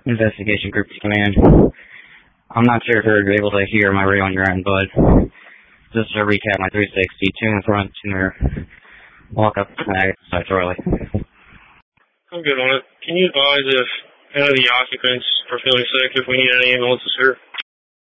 Investigation Group to Command. I'm not sure if you're able to hear my radio on your end, but just to recap my 360, two in front, two rear. Walk up side Charlie. I'm good on it. Can you advise if any of the occupants are feeling sick, if we need any ambulances here?